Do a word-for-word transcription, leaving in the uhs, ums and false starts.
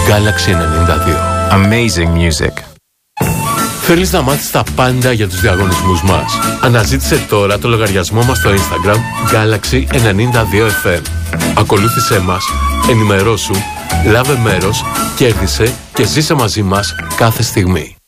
Galaxy ενενήντα δύο. Amazing music. Θέλεις να μάθεις τα πάντα για τους διαγωνισμούς μας? Αναζήτησε τώρα το λογαριασμό μας στο Instagram Galaxy ενενήντα δύο εφ εμ. Ακολούθησέ μας, ενημερώσου, λάβε μέρος, κέρδισε και ζήσε μαζί μας κάθε στιγμή.